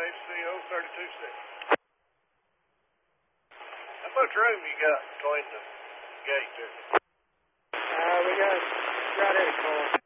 HCO 32-6. How much room you got between the gate there? We got right at a car.